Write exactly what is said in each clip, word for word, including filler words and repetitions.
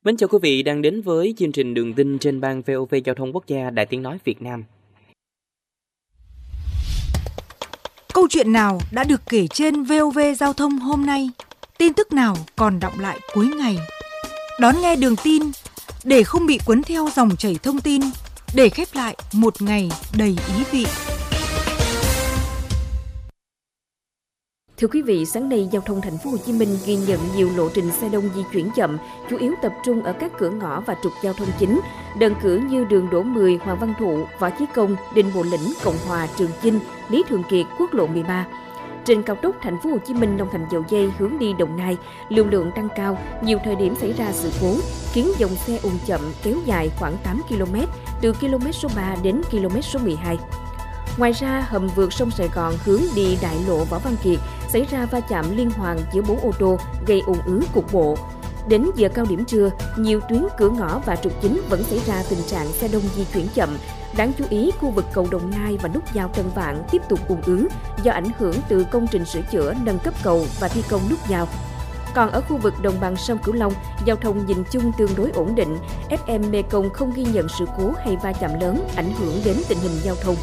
Mến chào quý vị đang đến với chương trình Đường tin trên ban vê o vê Giao thông Quốc gia Đài Tiếng nói Việt Nam. Câu chuyện nào đã được kể trên vê o vê Giao thông hôm nay? Tin tức nào còn đọng lại cuối ngày? Đón nghe Đường tin để không bị cuốn theo dòng chảy thông tin, để khép lại một ngày đầy ý vị. Thưa quý vị, sáng nay giao thông thành phố Hồ Chí Minh ghi nhận nhiều lộ trình xe đông di chuyển chậm, chủ yếu tập trung ở các cửa ngõ và trục giao thông chính, đơn cử như đường Đỗ mười, Hoàng Văn Thụ, Võ Chí Công, Đinh Bộ Lĩnh, Cộng Hòa, Trường Chinh, Lý Thường Kiệt, Quốc lộ mười ba. Trên cao tốc thành phố Hồ Chí Minh Long Thành Dầu Giây hướng đi Đồng Nai, lưu lượng tăng cao, nhiều thời điểm xảy ra sự cố, khiến dòng xe ùn chậm kéo dài khoảng tám ki lô mét từ km số ba đến km số mười hai. Ngoài ra, hầm vượt sông Sài Gòn hướng đi đại lộ Võ Văn Kiệt xảy ra va chạm liên hoàn giữa bốn ô tô gây ùn ứ cục bộ. Đến giờ cao điểm trưa, nhiều tuyến cửa ngõ và trục chính vẫn xảy ra tình trạng xe đông di chuyển chậm. Đáng chú ý, khu vực cầu Đồng Nai và nút giao Tân Vạn tiếp tục ùn ứ do ảnh hưởng từ công trình sửa chữa nâng cấp cầu và thi công nút giao. Còn ở khu vực đồng bằng sông Cửu Long, giao thông nhìn chung tương đối ổn định. ép em Mekong không ghi nhận sự cố hay va chạm lớn ảnh hưởng đến tình hình giao thông.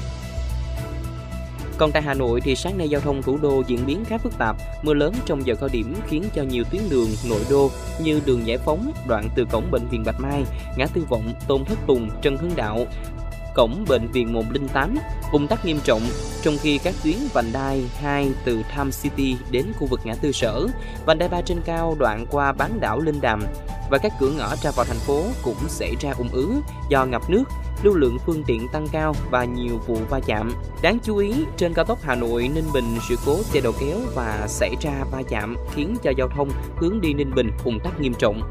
Còn tại Hà Nội thì sáng nay giao thông thủ đô diễn biến khá phức tạp. Mưa lớn trong giờ cao điểm khiến cho nhiều tuyến đường nội đô như đường Giải Phóng, đoạn từ cổng bệnh viện Bạch Mai, ngã tư Vọng, Tôn Thất Tùng, Trần Hưng Đạo, cổng bệnh viện một không tám ùn tắc nghiêm trọng, trong khi các tuyến vành đai hai từ Tham City đến khu vực ngã tư Sở, vành đai ba trên cao đoạn qua bán đảo Linh Đàm và các cửa ngõ ra vào thành phố cũng xảy ra ùn ứ do ngập nước, lưu lượng phương tiện tăng cao và nhiều vụ va chạm. Đáng chú ý, trên cao tốc Hà Nội Ninh Bình sự cố xe đầu kéo và xảy ra va chạm khiến cho giao thông hướng đi Ninh Bình ùn tắc nghiêm trọng.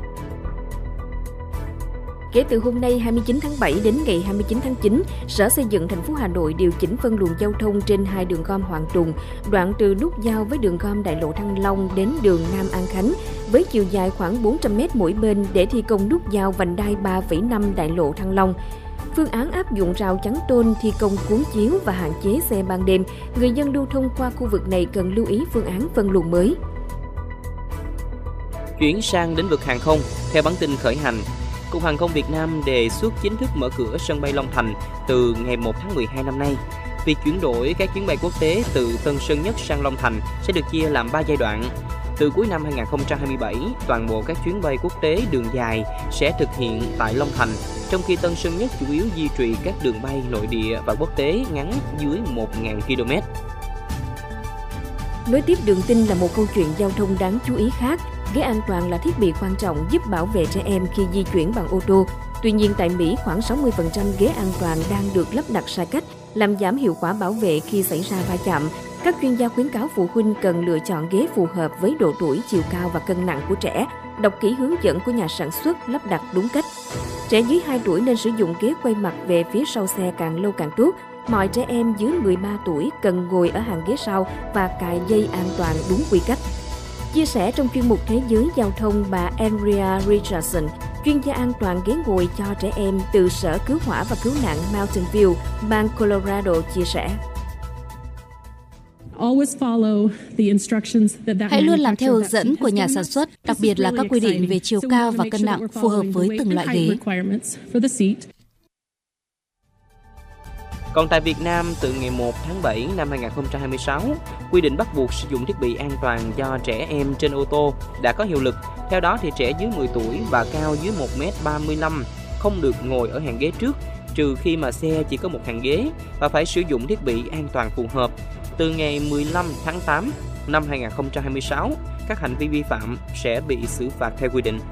Kể từ hôm nay hai mươi chín tháng bảy đến ngày hai mươi chín tháng chín, Sở Xây dựng thành phố Hà Nội điều chỉnh phân luồng giao thông trên hai đường gom Hoàng Trùng, đoạn từ nút giao với đường gom đại lộ Thăng Long đến đường Nam An Khánh, với chiều dài khoảng bốn trăm mét mỗi bên để thi công nút giao vành đai ba phẩy năm đại lộ Thăng Long. Phương án áp dụng rào chắn tôn, thi công cuốn chiếu và hạn chế xe ban đêm. Người dân lưu thông qua khu vực này cần lưu ý phương án phân luồng mới. Chuyển sang lĩnh vực hàng không, theo bản tin khởi hành, Cục Hàng không Việt Nam đề xuất chính thức mở cửa sân bay Long Thành từ ngày một tháng mười hai năm nay. Việc chuyển đổi các chuyến bay quốc tế từ Tân Sơn Nhất sang Long Thành sẽ được chia làm ba giai đoạn. Từ cuối năm hai không hai bảy, toàn bộ các chuyến bay quốc tế đường dài sẽ thực hiện tại Long Thành, trong khi Tân Sơn Nhất chủ yếu duy trì các đường bay nội địa và quốc tế ngắn dưới một nghìn ki lô mét. Nối tiếp đường tin là một câu chuyện giao thông đáng chú ý khác. Ghế an toàn là thiết bị quan trọng giúp bảo vệ trẻ em khi di chuyển bằng ô tô. Tuy nhiên tại Mỹ, khoảng sáu mươi phần trăm ghế an toàn đang được lắp đặt sai cách, làm giảm hiệu quả bảo vệ khi xảy ra va chạm. Các chuyên gia khuyến cáo phụ huynh cần lựa chọn ghế phù hợp với độ tuổi, chiều cao và cân nặng của trẻ. Đọc kỹ hướng dẫn của nhà sản xuất, lắp đặt đúng cách. Trẻ dưới hai tuổi nên sử dụng ghế quay mặt về phía sau xe càng lâu càng tốt. Mọi trẻ em dưới mười ba tuổi cần ngồi ở hàng ghế sau và cài dây an toàn đúng quy cách. Chia sẻ trong chuyên mục Thế giới Giao thông, bà Andrea Richardson, chuyên gia an toàn ghế ngồi cho trẻ em từ Sở Cứu hỏa và Cứu nạn Mountain View, bang Colorado chia sẻ. Hãy luôn làm theo hướng dẫn của nhà sản xuất, đặc biệt là các quy định về chiều cao và cân nặng phù hợp với từng loại ghế. Còn tại Việt Nam, từ ngày một tháng bảy năm hai không hai sáu, quy định bắt buộc sử dụng thiết bị an toàn cho trẻ em trên ô tô đã có hiệu lực. Theo đó thì trẻ dưới mười tuổi và cao dưới một mét ba mươi lăm không được ngồi ở hàng ghế trước, trừ khi mà xe chỉ có một hàng ghế và phải sử dụng thiết bị an toàn phù hợp. Từ ngày mười lăm tháng tám năm hai không hai sáu, các hành vi vi phạm sẽ bị xử phạt theo quy định.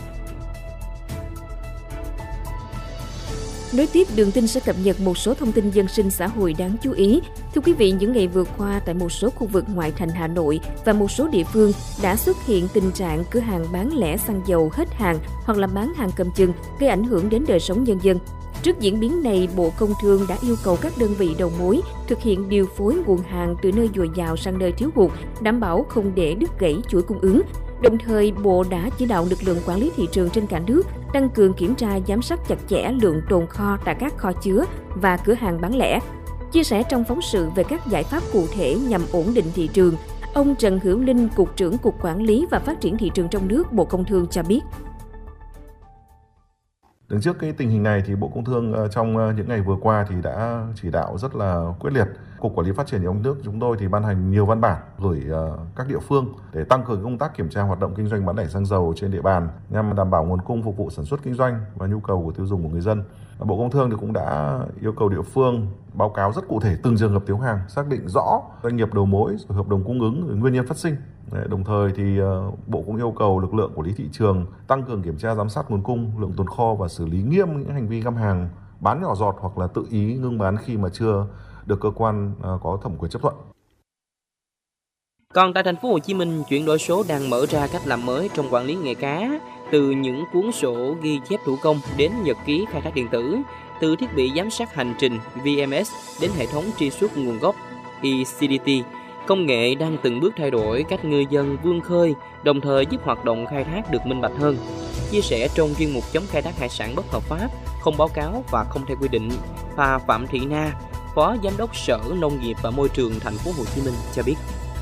Nối tiếp, Đường tin sẽ cập nhật một số thông tin dân sinh xã hội đáng chú ý. Thưa quý vị, những ngày vừa qua tại một số khu vực ngoại thành Hà Nội và một số địa phương đã xuất hiện tình trạng cửa hàng bán lẻ xăng dầu hết hàng hoặc là bán hàng cầm chừng, gây ảnh hưởng đến đời sống nhân dân. Trước diễn biến này, Bộ Công Thương đã yêu cầu các đơn vị đầu mối thực hiện điều phối nguồn hàng từ nơi dồi dào sang nơi thiếu hụt, đảm bảo không để đứt gãy chuỗi cung ứng. Đồng thời, Bộ đã chỉ đạo lực lượng quản lý thị trường trên cả nước tăng cường kiểm tra, giám sát chặt chẽ lượng tồn kho tại các kho chứa và cửa hàng bán lẻ. Chia sẻ trong phóng sự về các giải pháp cụ thể nhằm ổn định thị trường, ông Trần Hữu Linh, Cục trưởng Cục Quản lý và Phát triển Thị trường trong nước, Bộ Công Thương cho biết. Đứng trước cái tình hình này thì Bộ Công Thương trong những ngày vừa qua thì đã chỉ đạo rất là quyết liệt. Cục Quản lý Phát triển Nhà nước chúng tôi thì ban hành nhiều văn bản gửi các địa phương để tăng cường công tác kiểm tra hoạt động kinh doanh bán lẻ xăng dầu trên địa bàn nhằm đảm bảo nguồn cung phục vụ sản xuất kinh doanh và nhu cầu của tiêu dùng của người dân. Bộ Công Thương thì cũng đã yêu cầu địa phương báo cáo rất cụ thể từng trường hợp thiếu hàng, xác định rõ doanh nghiệp đầu mối, hợp đồng cung ứng, nguyên nhân phát sinh. Đồng thời thì Bộ cũng yêu cầu lực lượng quản lý thị trường tăng cường kiểm tra giám sát nguồn cung, lượng tồn kho và xử lý nghiêm những hành vi găm hàng, bán nhỏ giọt hoặc là tự ý ngưng bán khi mà chưa được cơ quan có thẩm quyền chấp thuận. Còn tại thành phố Hồ Chí Minh, chuyển đổi số đang mở ra cách làm mới trong quản lý nghề cá, từ những cuốn sổ ghi chép thủ công đến nhật ký khai thác điện tử, từ thiết bị giám sát hành trình V M S đến hệ thống truy xuất nguồn gốc E C D T. Công nghệ đang từng bước thay đổi cách ngư dân vươn khơi, đồng thời giúp hoạt động khai thác được minh bạch hơn. Chia sẻ trong chuyên mục chống khai thác hải sản bất hợp pháp, không báo cáo và không theo quy định, bà Phạm Thị Na, Phó Giám đốc Sở Nông nghiệp và Môi trường thành phố Hồ Chí Minh cho biết.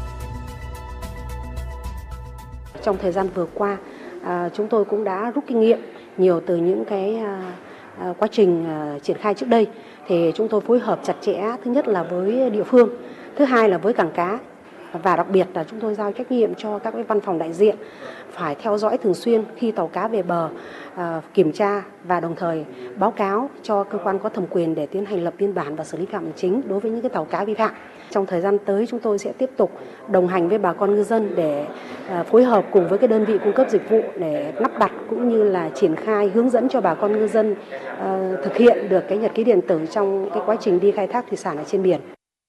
Trong thời gian vừa qua, à, chúng tôi cũng đã rút kinh nghiệm nhiều từ những cái à, à, quá trình à, triển khai trước đây. Thì chúng tôi phối hợp chặt chẽ, thứ nhất là với địa phương, thứ hai là với cảng cá, và đặc biệt là chúng tôi giao trách nhiệm cho các cái văn phòng đại diện phải theo dõi thường xuyên khi tàu cá về bờ, à, kiểm tra và đồng thời báo cáo cho cơ quan có thẩm quyền để tiến hành lập biên bản và xử lý phạm hành chính đối với những cái tàu cá vi phạm. Trong thời gian tới chúng tôi sẽ tiếp tục đồng hành với bà con ngư dân để à, phối hợp cùng với cái đơn vị cung cấp dịch vụ để lắp đặt cũng như là triển khai hướng dẫn cho bà con ngư dân à, thực hiện được cái nhật ký điện tử trong cái quá trình đi khai thác thủy sản ở trên biển.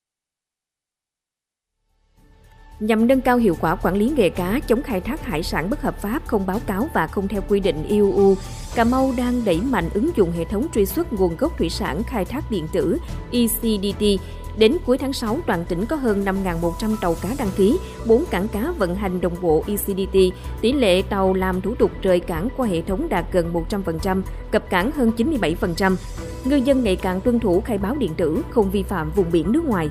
Nhằm nâng cao hiệu quả quản lý nghề cá, chống khai thác hải sản bất hợp pháp, không báo cáo và không theo quy định e u, Cà Mau đang đẩy mạnh ứng dụng hệ thống truy xuất nguồn gốc thủy sản khai thác điện tử E C D T. Đến cuối tháng sáu, toàn tỉnh có hơn năm nghìn một trăm tàu cá đăng ký, bốn cảng cá vận hành đồng bộ E C D T. Tỷ lệ tàu làm thủ tục rời cảng qua hệ thống đạt gần một trăm phần trăm, cập cảng hơn chín mươi bảy phần trăm. Ngư dân ngày càng tuân thủ khai báo điện tử, không vi phạm vùng biển nước ngoài.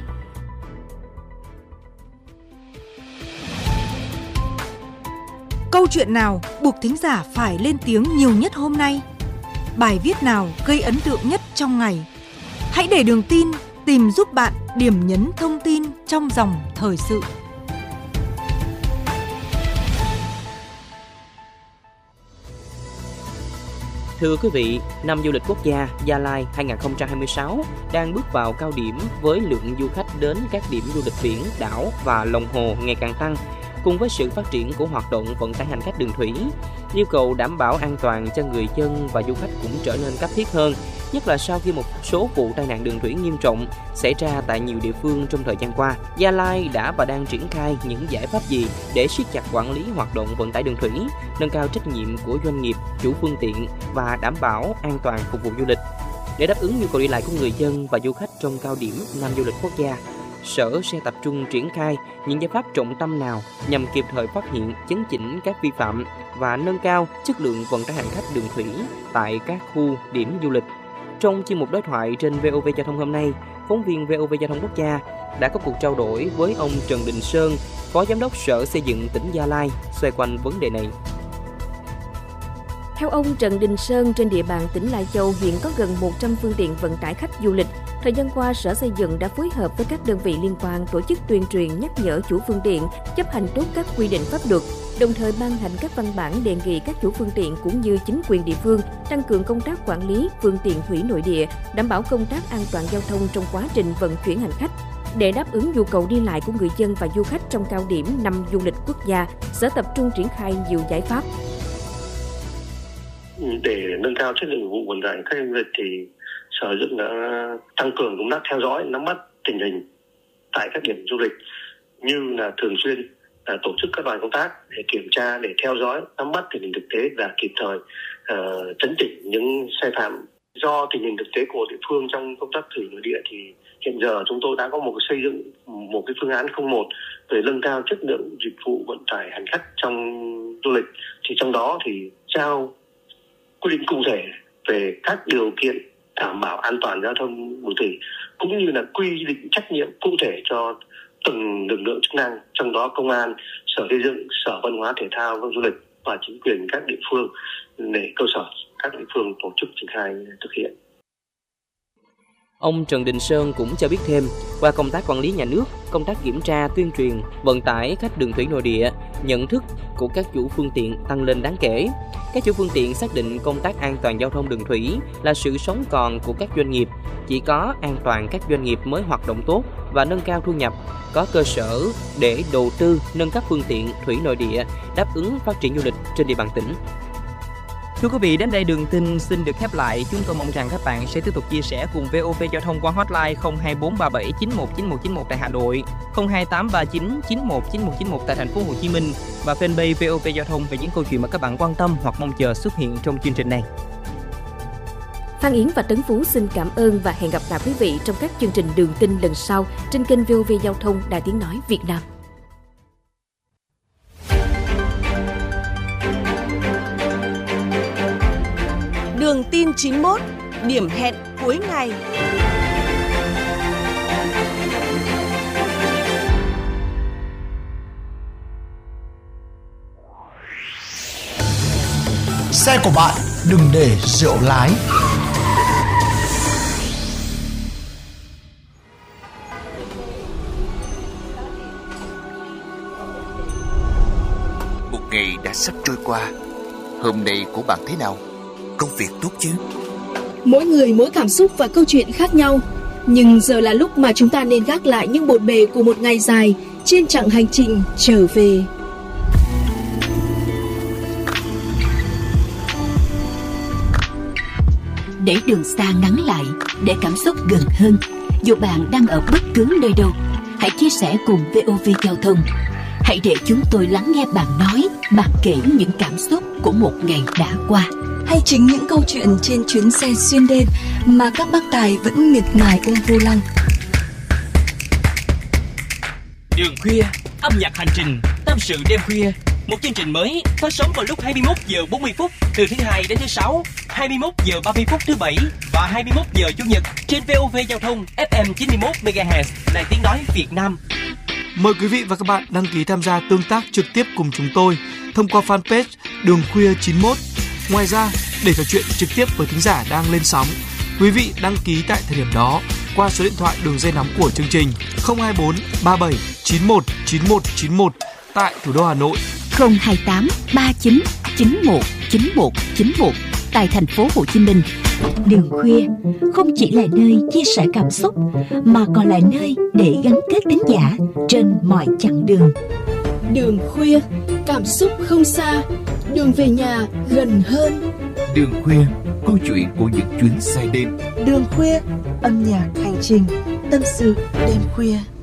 Câu chuyện nào buộc thính giả phải lên tiếng nhiều nhất hôm nay? Bài viết nào gây ấn tượng nhất trong ngày? Hãy để Đường Tin tìm giúp bạn điểm nhấn thông tin trong dòng thời sự. Thưa quý vị, năm du lịch quốc gia Gia Lai hai không hai sáu đang bước vào cao điểm với lượng du khách đến các điểm du lịch biển, đảo và lòng hồ ngày càng tăng. Cùng với sự phát triển của hoạt động vận tải hành khách đường thủy, yêu cầu đảm bảo an toàn cho người dân và du khách cũng trở nên cấp thiết hơn, nhất là sau khi một số vụ tai nạn đường thủy nghiêm trọng xảy ra tại nhiều địa phương trong thời gian qua. Gia Lai đã và đang triển khai những giải pháp gì để siết chặt quản lý hoạt động vận tải đường thủy, nâng cao trách nhiệm của doanh nghiệp, chủ phương tiện và đảm bảo an toàn phục vụ du lịch. Để đáp ứng nhu cầu đi lại của người dân và du khách trong cao điểm năm du lịch quốc gia, Sở sẽ tập trung triển khai những giải pháp trọng tâm nào nhằm kịp thời phát hiện, chấn chỉnh các vi phạm và nâng cao chất lượng vận tải hành khách đường thủy tại các khu điểm du lịch. Trong chuyên mục đối thoại trên vê o vê Giao thông hôm nay, phóng viên vê o vê Giao thông Quốc gia đã có cuộc trao đổi với ông Trần Đình Sơn, Phó Giám đốc Sở Xây dựng tỉnh Gia Lai xoay quanh vấn đề này. Theo ông Trần Đình Sơn, trên địa bàn tỉnh Lai Châu hiện có gần một trăm phương tiện vận tải khách du lịch. Thời gian qua, Sở Xây dựng đã phối hợp với các đơn vị liên quan tổ chức tuyên truyền nhắc nhở chủ phương tiện chấp hành tốt các quy định pháp luật, đồng thời ban hành các văn bản đề nghị các chủ phương tiện cũng như chính quyền địa phương tăng cường công tác quản lý phương tiện thủy nội địa, đảm bảo công tác an toàn giao thông trong quá trình vận chuyển hành khách. Để đáp ứng nhu cầu đi lại của người dân và du khách trong cao điểm năm du lịch quốc gia, Sở tập trung triển khai nhiều giải pháp. Để nâng cao chất lượng vụ vận tải khách du lịch thì Sở Xây dựng đã tăng cường công tác theo dõi, nắm bắt tình hình tại các điểm du lịch, như là thường xuyên là tổ chức các đoàn công tác để kiểm tra, để theo dõi, nắm bắt tình hình thực tế và kịp thời uh, chấn chỉnh những sai phạm. Do tình hình thực tế của địa phương trong công tác thủy nội địa thì hiện giờ chúng tôi đã có một xây dựng một cái phương án không một về nâng cao chất lượng dịch vụ vận tải hành khách trong du lịch. Thì trong đó thì trao quy định cụ thể về các điều kiện đảm bảo an toàn giao thông đường thủy, cũng như là quy định trách nhiệm cụ thể cho từng lực lượng chức năng, trong đó công an, Sở Xây dựng, Sở Văn hóa Thể thao và Du lịch và chính quyền các địa phương để cơ sở các địa phương tổ chức triển khai thực hiện. Ông Trần Đình Sơn cũng cho biết thêm, qua công tác quản lý nhà nước, công tác kiểm tra, tuyên truyền, vận tải khách đường thủy nội địa, nhận thức của các chủ phương tiện tăng lên đáng kể. Các chủ phương tiện xác định công tác an toàn giao thông đường thủy là sự sống còn của các doanh nghiệp. Chỉ có an toàn các doanh nghiệp mới hoạt động tốt và nâng cao thu nhập, có cơ sở để đầu tư nâng cấp phương tiện thủy nội địa, đáp ứng phát triển du lịch trên địa bàn tỉnh. Thưa quý vị, đến đây Đường Tin xin được khép lại. Chúng tôi mong rằng các bạn sẽ tiếp tục chia sẻ cùng vê o vê Giao thông qua hotline không hai bốn ba bảy chín một chín một chín một tại Hà Nội, không hai tám ba chín chín một chín một chín một tại thành phố Hồ Chí Minh và fanpage vê o vê Giao thông về những câu chuyện mà các bạn quan tâm hoặc mong chờ xuất hiện trong chương trình này. Phan Yến và Tấn Phú xin cảm ơn và hẹn gặp lại quý vị trong các chương trình Đường Tin lần sau trên kênh vê o vê Giao thông Đài Tiếng nói Việt Nam. Đường Tin chín mốt, điểm hẹn cuối ngày. Xe của bạn đừng để rượu lái. Một ngày đã sắp trôi qua. Hôm nay của bạn thế nào? Công việc tốt chứ? Mỗi người mỗi cảm xúc và câu chuyện khác nhau. Nhưng giờ là lúc mà chúng ta nên gác lại những bộn bề của một ngày dài trên chặng hành trình trở về. Để đường xa ngắn lại, để cảm xúc gần hơn, dù bạn đang ở bất cứ nơi đâu, hãy chia sẻ cùng vê o vê Giao thông. Hãy để chúng tôi lắng nghe bạn nói, bạn kể những cảm xúc của một ngày đã qua. Hay chính những câu chuyện trên chuyến xe xuyên đêm mà các bác tài vẫn miệt mài ôm vô lăng. Đường khuya, âm nhạc hành trình, tâm sự đêm khuya. Một chương trình mới phát sóng vào lúc hai mươi mốt giờ bốn mươi phút từ thứ hai đến thứ sáu, hai mươi mốt giờ ba mươi phút thứ bảy và hai mươi mốt giờ chủ nhật trên vê o vê Giao thông ép em chín mươi mốt mê ga héc Đài Tiếng nói Việt Nam. Mời quý vị và các bạn đăng ký tham gia tương tác trực tiếp cùng chúng tôi thông qua fanpage Đường Khuya chín mốt. Ngoài ra, để trò chuyện trực tiếp với thính giả đang lên sóng, quý vị đăng ký tại thời điểm đó qua số điện thoại đường dây nóng của chương trình không hai bốn ba bảy chín một chín một chín một tại thủ đô Hà Nội, không hai tám ba chín chín một chín một chín một tại thành phố Hồ Chí Minh. Đường khuya không chỉ là nơi chia sẻ cảm xúc mà còn là nơi để gắn kết thính giả trên mọi chặng đường. Đường khuya, cảm xúc không xa, đường về nhà gần hơn. Đường khuya, câu chuyện của những chuyến xe đêm. Đường khuya, âm nhạc hành trình, tâm sự đêm khuya.